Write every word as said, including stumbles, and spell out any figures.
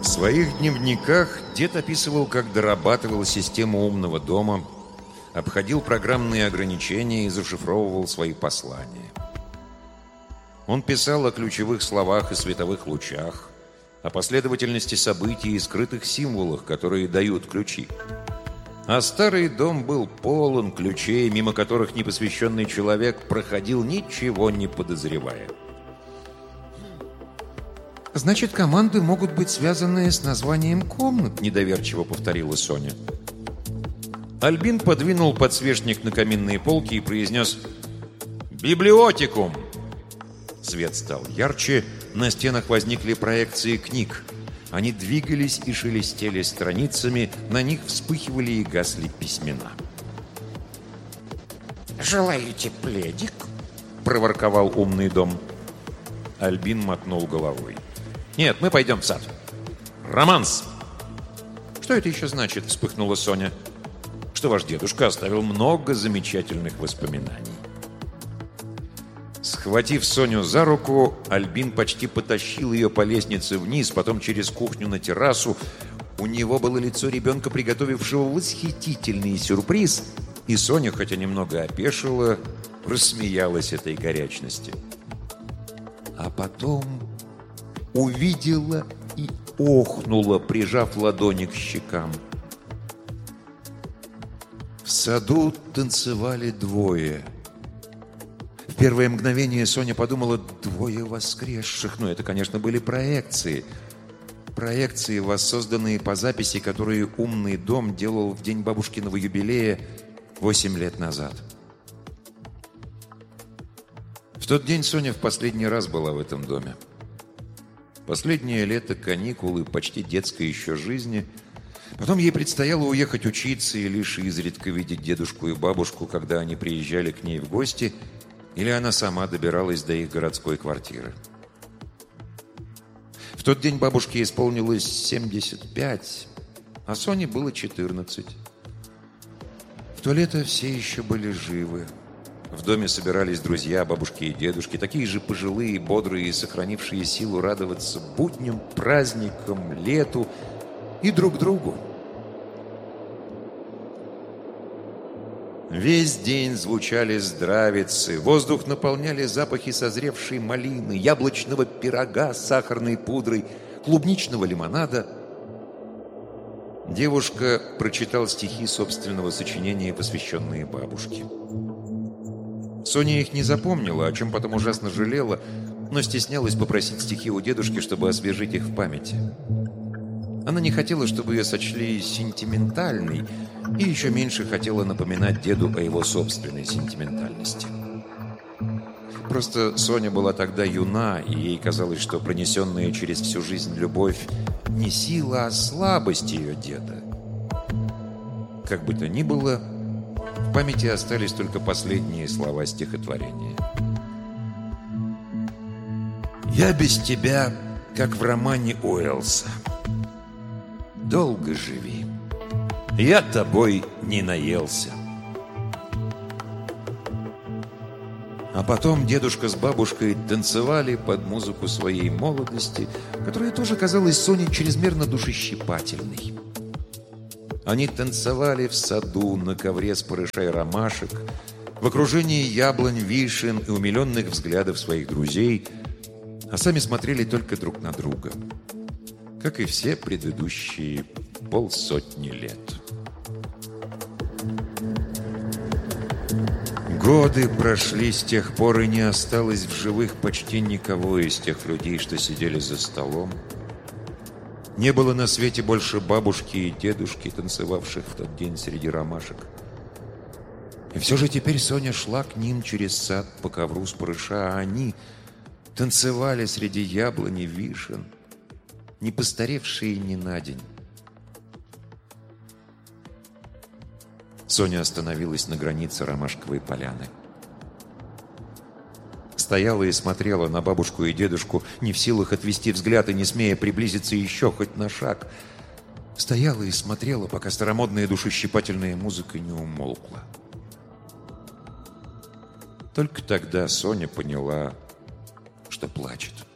своих дневниках дед описывал, как дорабатывал систему умного дома, обходил программные ограничения и зашифровывал свои послания. Он писал о ключевых словах и световых лучах, о последовательности событий и скрытых символах, которые дают ключи. А старый дом был полон ключей, мимо которых непосвященный человек проходил, ничего не подозревая. «Значит, команды могут быть связаны с названием комнат», — недоверчиво повторила Соня. Альбин подвинул подсвечник на каминные полки и произнес «Библиотекум!». Свет стал ярче, на стенах возникли проекции книг. Они двигались и шелестели страницами, на них вспыхивали и гасли письмена. «Желаете пледик?» — проворковал умный дом. Альбин мотнул головой. «Нет, мы пойдем в сад. Романс!» «Что это еще значит?» — вспыхнула Соня. «Что ваш дедушка оставил много замечательных воспоминаний». Схватив Соню за руку, Альбин почти потащил ее по лестнице вниз, потом через кухню на террасу. У него было лицо ребенка, приготовившего восхитительный сюрприз, и Соня, хотя немного опешила, рассмеялась этой горячности. А потом увидела и охнула, прижав ладони к щекам. В саду танцевали двое. В первое мгновение Соня подумала: двое воскресших. Но это, конечно, были проекции. Проекции, воссозданные по записи, которые умный дом делал в день бабушкиного юбилея восемь лет назад. В тот день Соня в последний раз была в этом доме. Последнее лето, каникулы, почти детской еще жизни. Потом ей предстояло уехать учиться и лишь изредка видеть дедушку и бабушку, когда они приезжали к ней в гости, или она сама добиралась до их городской квартиры. В тот день бабушке исполнилось семьдесят пять, а Соне было четырнадцать. В то лето все еще были живы. В доме собирались друзья бабушки и дедушки, такие же пожилые, бодрые и сохранившие силу радоваться будням, праздникам, лету и друг другу. Весь день звучали здравицы, воздух наполняли запахи созревшей малины, яблочного пирога с сахарной пудрой, клубничного лимонада. Девушка прочитала стихи собственного сочинения, посвященные бабушке. Соня их не запомнила, о чем потом ужасно жалела, но стеснялась попросить стихи у дедушки, чтобы освежить их в памяти. Она не хотела, чтобы ее сочли сентиментальной, и еще меньше хотела напоминать деду о его собственной сентиментальности. Просто Соня была тогда юна, и ей казалось, что пронесенная через всю жизнь любовь не сила, а слабость ее деда. Как бы то ни было, в памяти остались только последние слова стихотворения. «Я без тебя, как в романе Уэллса. Долго живи. Я тобой не наелся». А потом дедушка с бабушкой танцевали под музыку своей молодости, которая тоже казалась Соне чрезмерно душещипательной. Они танцевали в саду на ковре с парыша и ромашек, в окружении яблонь, вишен и умиленных взглядов своих друзей, а сами смотрели только друг на друга, как и все предыдущие полсотни лет. Годы прошли с тех пор, и не осталось в живых почти никого из тех людей, что сидели за столом. Не было на свете больше бабушки и дедушки, танцевавших в тот день среди ромашек. И все же теперь Соня шла к ним через сад по ковру с парыша, а они танцевали среди яблони, вишен, не постаревшие ни на день. Соня остановилась на границе ромашковой поляны. Стояла и смотрела на бабушку и дедушку, не в силах отвести взгляд и не смея приблизиться еще хоть на шаг. Стояла и смотрела, пока старомодная душещипательная музыка не умолкла. Только тогда Соня поняла, что плачет.